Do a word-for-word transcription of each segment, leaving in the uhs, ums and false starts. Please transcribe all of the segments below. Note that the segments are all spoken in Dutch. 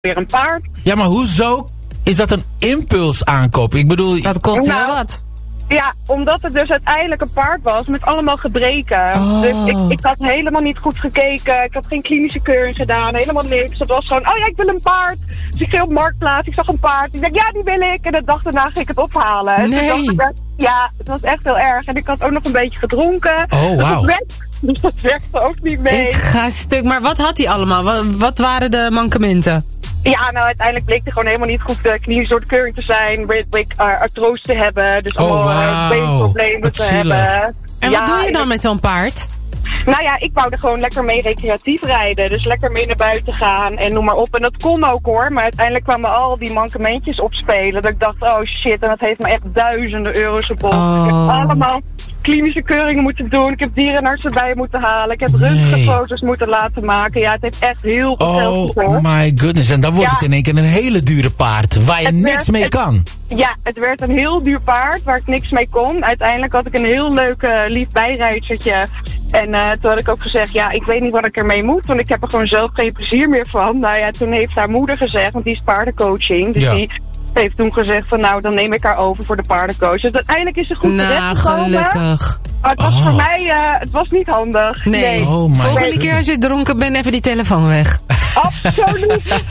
weer een paard. Ja, maar hoezo is dat een impulsaankoop? Ik bedoel... Dat kost Nou, wel wat. Ja, omdat het dus uiteindelijk een paard was met allemaal gebreken. Oh. Dus ik, ik had helemaal niet goed gekeken. Ik had geen klinische keuring gedaan, helemaal niks. Het was gewoon, oh ja, ik wil een paard. Dus ik ging op Marktplaats, ik zag een paard. Ik dacht, ja, die wil ik. En de dag daarna ging ik het ophalen. En Nee. toen dacht ik, ja, het was echt heel erg. En ik had ook nog een beetje gedronken. Oh, Dus wauw. dat werkte- Dus dat werkte ook niet mee. Ik ga stuk. Maar wat had hij allemaal? Wat, wat waren de mankementen? Ja, nou uiteindelijk bleek hij gewoon helemaal niet goed uh, klinisch door de keuring te zijn. Bleek bleek uh, artrose te hebben. Dus Oh, allemaal uh, wauw. beenproblemen Wat te zielig. hebben. En Ja, wat doe je en dan ik- met zo'n paard? Nou ja, ik wou er gewoon lekker mee recreatief rijden. Dus lekker mee naar buiten gaan en noem maar op. En dat kon ook hoor. Maar uiteindelijk kwamen al die mankementjes opspelen. Dat ik dacht, oh shit, en dat heeft me echt duizenden euro's gekost. Oh. Ik heb allemaal klinische keuringen moeten doen. Ik heb dierenartsen bij moeten halen. Ik heb Nee. röntgenfoto's moeten laten maken. Ja, het heeft echt heel veel geld gekost. Oh my goodness. En dan wordt Ja. het in één keer een hele dure paard. Waar je Het niks werd- mee het- kan. Ja, het werd een heel duur paard waar ik niks mee kon. Uiteindelijk had ik een heel leuk uh, lief bijrijdertje. En uh, toen had ik ook gezegd, ja, ik weet niet wat ik ermee moet. Want ik heb er gewoon zelf geen plezier meer van. Nou ja, toen heeft haar moeder gezegd, want die is paardencoaching. Dus Ja. die heeft toen gezegd van, nou, dan neem ik haar over voor de paardencoach. Dus uiteindelijk is ze goed Nou, terechtgekomen. gelukkig. Maar het was Oh. voor mij, uh, het was niet handig. Nee. Oh my Volgende goodness. keer als je dronken bent, even die telefoon weg. Absoluut.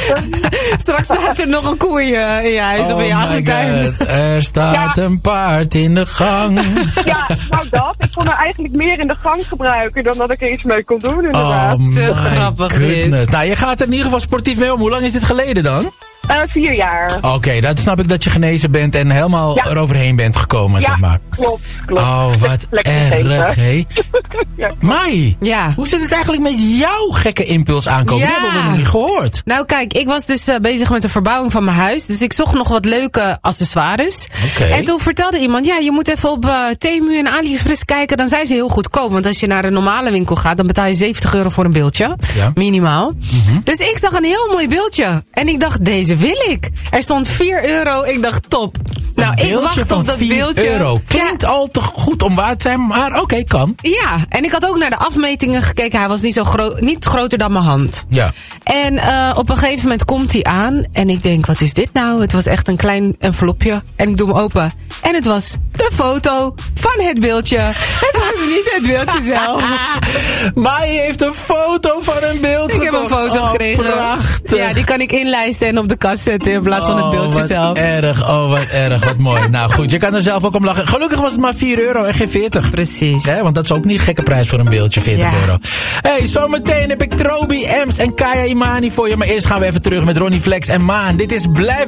Straks staat er nog een koe in je, in je huis of in je Oh my achtertuin. god. Er staat Ja. een paard in de gang. Ja, nou dat. Ik kon haar eigenlijk meer in de gang gebruiken dan dat ik er iets mee kon doen inderdaad. Oh Te my grappig goodness. Nou, je gaat er in ieder geval sportief mee om. Hoe lang is dit geleden dan? Uh, vier jaar. Oké, dat snap ik dat je genezen bent en helemaal Ja. eroverheen bent gekomen, Ja, zeg maar. klopt, klopt. Oh, wat Lekker erg, gegeten. hé. Ja. Mai, Ja. hoe zit het eigenlijk met jouw gekke impuls aankopen? Ja. Die hebben we nog niet gehoord. Nou kijk, ik was dus uh, bezig met de verbouwing van mijn huis. Dus ik zocht nog wat leuke accessoires. Oké. En toen vertelde iemand, ja, je moet even op uh, Temu en AliExpress kijken. Dan zijn ze heel goedkoop. Want als je naar een normale winkel gaat, dan betaal je zeventig euro voor een beeldje. Ja. Minimaal. Dus ik zag een heel mooi beeldje. En ik dacht, deze wil ik. Er stond vier euro. Ik dacht, top. Nou, Een ik beeldje wacht van op dat vier beeldje. euro. Klinkt al te goed om waar te zijn, maar oké, kan. Ja, en ik had ook naar de afmetingen gekeken. Hij was niet zo groot, niet groter dan mijn hand. Ja. En uh, op een gegeven moment komt hij aan. En ik denk, wat is dit nou? Het was echt een klein envelopje. En ik doe hem open. En het was de foto van het beeldje. Het was niet het beeldje zelf. Mai heeft een foto van een beeld Ik heb een gekocht. foto Oh, gekregen. prachtig. Ja, die kan ik inlijsten en op de kast zetten in plaats van het beeldje oh, wat zelf. erg, oh wat erg, wat mooi. Nou goed, je kan er zelf ook om lachen. Gelukkig was het maar vier euro en geen veertig. Precies. Hè, want dat is ook niet een gekke prijs voor een beeldje, veertig Ja. euro. Hey, zometeen heb ik Trobi, Ems en Kaya Imani voor je. Maar eerst gaan we even terug met Ronnie Flex en Maan. Dit is Blijf